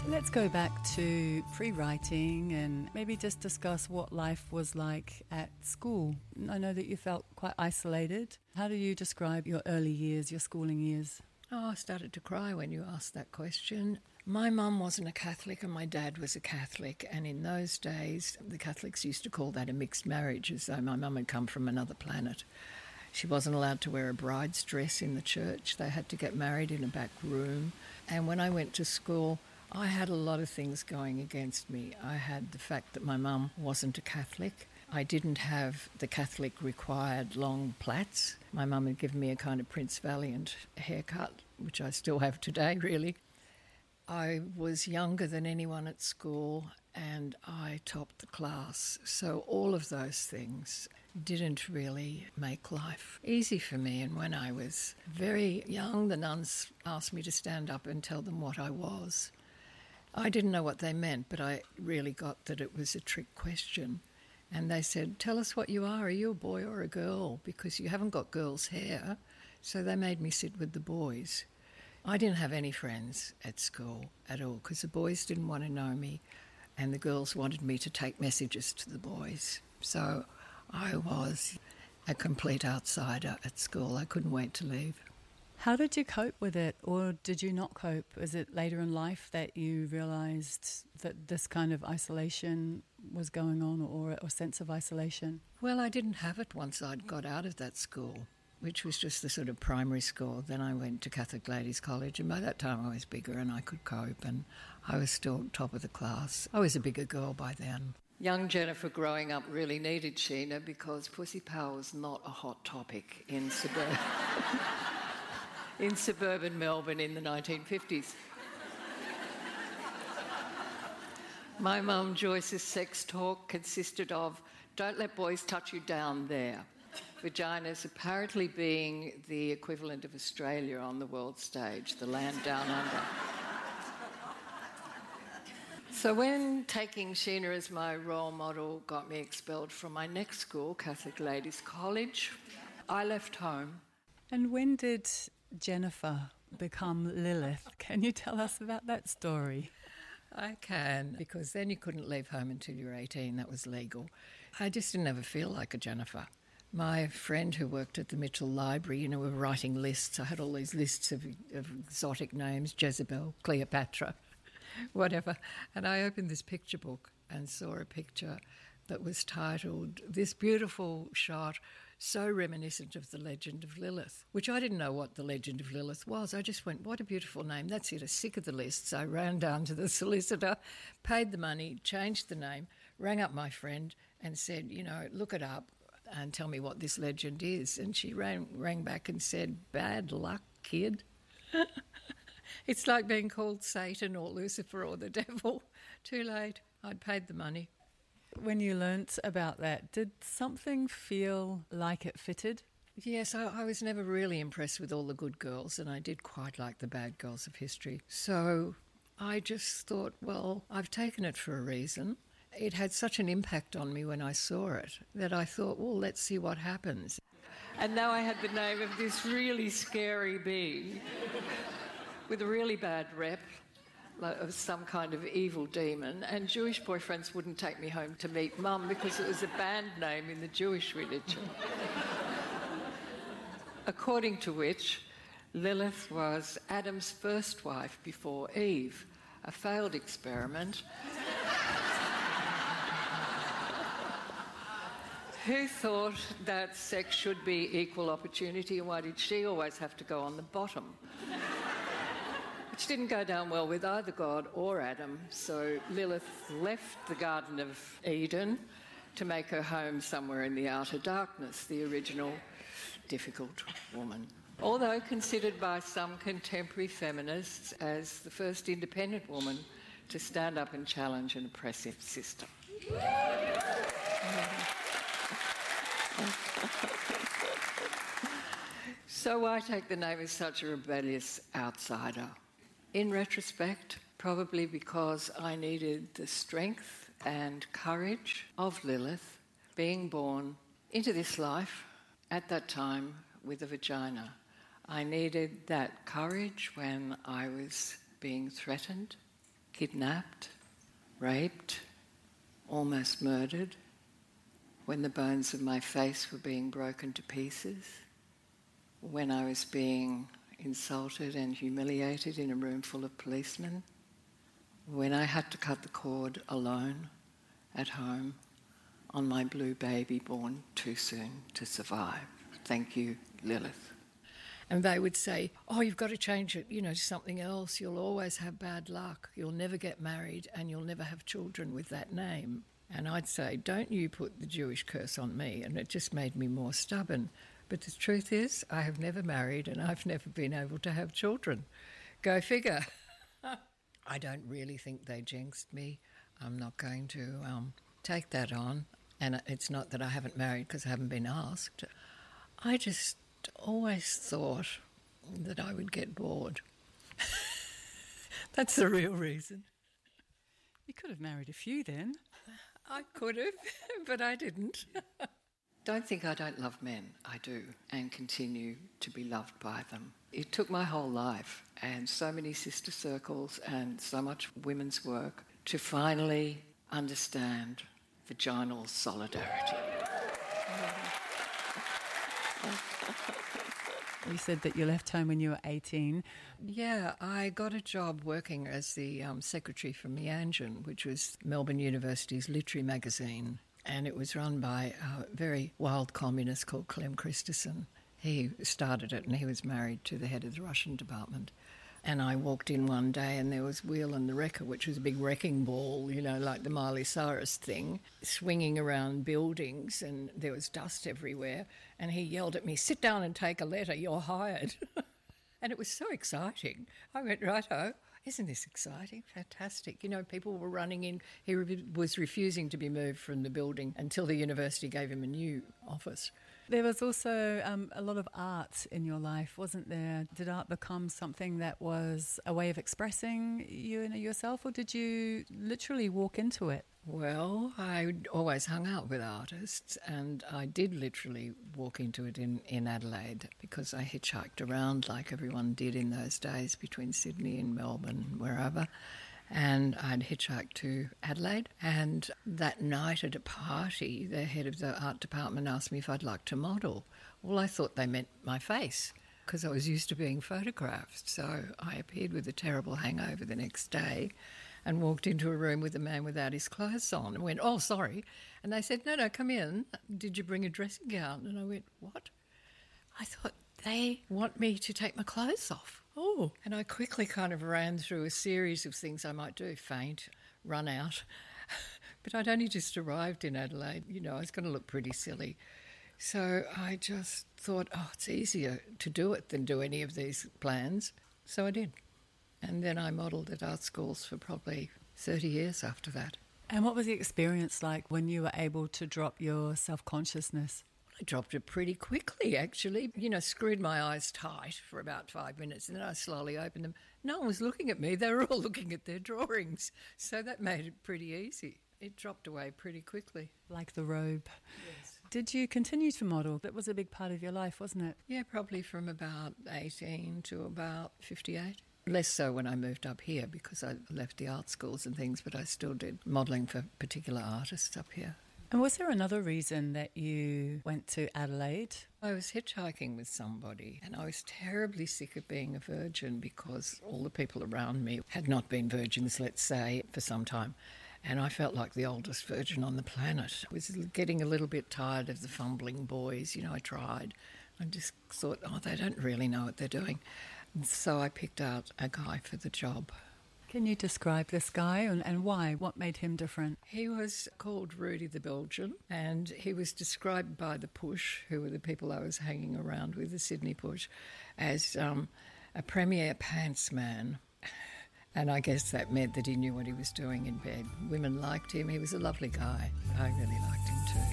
Let's go back to pre-writing and maybe just discuss what life was like at school. I know that you felt quite isolated. How do you describe your early years, your schooling years? Oh, I started to cry when you asked that question. My mum wasn't a Catholic and my dad was a Catholic, and in those days the Catholics used to call that a mixed marriage, as though my mum had come from another planet. She wasn't allowed to wear a bride's dress in the church. They had to get married in a back room. And when I went to school, I had a lot of things going against me. I had the fact that my mum wasn't a Catholic. I didn't have the Catholic required long plaits. My mum had given me a kind of Prince Valiant haircut, which I still have today, really. I was younger than anyone at school and I topped the class. So all of those things didn't really make life easy for me. And when I was very young, the nuns asked me to stand up and tell them what I was. I didn't know what they meant, but I really got that it was a trick question. And they said, tell us what you are you a boy or a girl? Because you haven't got girls' hair. So they made me sit with the boys. I didn't have any friends at school at all because the boys didn't want to know me and the girls wanted me to take messages to the boys. So I was a complete outsider at school. I couldn't wait to leave. How did you cope with it, or did you not cope? Is it later in life that you realised that this kind of isolation was going on, or a sense of isolation? Well, I didn't have it once I'd got out of that school, which was just the sort of primary school. Then I went to Catholic Ladies' College, and by that time I was bigger and I could cope, and I was still top of the class. I was a bigger girl by then. Young Jennifer growing up really needed Sheena because pussy power was not a hot topic in suburban Melbourne in the 1950s. My mum Joyce's sex talk consisted of, don't let boys touch you down there. Vaginas apparently being the equivalent of Australia on the world stage, the land down under. So when taking Sheena as my role model got me expelled from my next school, Catholic Ladies' College, I left home. And when did Jennifer become Lilith? Can you tell us about that story? I can, because then you couldn't leave home until you were 18. That was legal. I just didn't ever feel like a Jennifer. My friend who worked at the Mitchell Library, we were writing lists. I had all these lists of exotic names, Jezebel, Cleopatra, whatever. And I opened this picture book and saw a picture that was titled, This Beautiful Shot, So Reminiscent of the Legend of Lilith, which I didn't know what the Legend of Lilith was. I just went, what a beautiful name. That's it, I'm sick of the lists. I ran down to the solicitor, paid the money, changed the name, rang up my friend and said, look it up and tell me what this legend is. And she rang back and said, bad luck, kid. It's like being called Satan or Lucifer or the devil. Too late. I'd paid the money. When you learnt about that, did something feel like it fitted? Yes, I was never really impressed with all the good girls, and I did quite like the bad girls of history. So I just thought, well, I've taken it for a reason. It had such an impact on me when I saw it that I thought, well, let's see what happens. And now I had the name of this really scary being with a really bad rep, of some kind of evil demon, and Jewish boyfriends wouldn't take me home to meet Mum because it was a band name in the Jewish religion. According to which, Lilith was Adam's first wife before Eve, a failed experiment. Who thought that sex should be equal opportunity, and why did she always have to go on the bottom? Which didn't go down well with either God or Adam, so Lilith left the Garden of Eden to make her home somewhere in the outer darkness, the original difficult woman. Although considered by some contemporary feminists as the first independent woman to stand up and challenge an oppressive system. So why take the name as such a rebellious outsider? In retrospect, probably because I needed the strength and courage of Lilith, being born into this life at that time with a vagina. I needed that courage when I was being threatened kidnapped, raped, almost murdered, when the bones of my face were being broken to pieces, when I was being insulted and humiliated in a room full of policemen, when I had to cut the cord alone at home on my blue baby born too soon to survive. Thank you, Lilith. And they would say, oh, you've got to change it, to something else. You'll always have bad luck. You'll never get married and you'll never have children with that name. And I'd say, don't you put the Jewish curse on me. And it just made me more stubborn. But the truth is, I have never married and I've never been able to have children. Go figure. I don't really think they jinxed me. I'm not going to take that on. And it's not that I haven't married because I haven't been asked. I just always thought that I would get bored. That's the real reason. You could have married a few then. I could have, but I didn't. Don't think I don't love men. I do, and continue to be loved by them. It took my whole life and so many sister circles and so much women's work to finally understand vaginal solidarity. You said that you left home when you were 18. Yeah, I got a job working as the secretary for Meanjin, which was Melbourne University's literary magazine, and it was run by a very wild communist called Clem Christensen. He started it and he was married to the head of the Russian department. And I walked in one day and there was Wheel and the Wrecker, which was a big wrecking ball, like the Miley Cyrus thing, swinging around buildings, and there was dust everywhere. And he yelled at me, "Sit down and take a letter, you're hired." And it was so exciting. I went, righto, isn't this exciting? Fantastic. People were running in. He was refusing to be moved from the building until the university gave him a new office. There was also a lot of art in your life, wasn't there? Did art become something that was a way of expressing yourself, or did you literally walk into it? Well, I always hung out with artists, and I did literally walk into it in Adelaide because I hitchhiked around like everyone did in those days between Sydney and Melbourne, wherever. And I'd hitchhiked to Adelaide, and that night at a party, the head of the art department asked me if I'd like to model. Well, I thought they meant my face because I was used to being photographed. So I appeared with a terrible hangover the next day and walked into a room with a man without his clothes on and went, "Oh, sorry." And they said, no, come in. Did you bring a dressing gown? And I went, what? I thought, they want me to take my clothes off. Oh. And I quickly kind of ran through a series of things I might do, faint, run out. But I'd only just arrived in Adelaide. I was going to look pretty silly. So I just thought, it's easier to do it than do any of these plans. So I did. And then I modelled at art schools for probably 30 years after that. And what was the experience like when you were able to drop your self-consciousness? I dropped it pretty quickly, actually. Screwed my eyes tight for about 5 minutes, and then I slowly opened them. No one was looking at me. They were all looking at their drawings. So that made it pretty easy. It dropped away pretty quickly. Like the robe. Yes. Did you continue to model? That was a big part of your life, wasn't it? Yeah, probably from about 18 to about 58. Less so when I moved up here because I left the art schools and things, but I still did modelling for particular artists up here. And was there another reason that you went to Adelaide? I was hitchhiking with somebody and I was terribly sick of being a virgin because all the people around me had not been virgins, let's say, for some time. And I felt like the oldest virgin on the planet. I was getting a little bit tired of the fumbling boys. I tried. I just thought, they don't really know what they're doing. And so I picked out a guy for the job. Can you describe this guy and why? What made him different? He was called Rudy the Belgian, and he was described by the Push, who were the people I was hanging around with, the Sydney Push, as a premier pants man. And I guess that meant that he knew what he was doing in bed. Women liked him. He was a lovely guy. I really liked him too.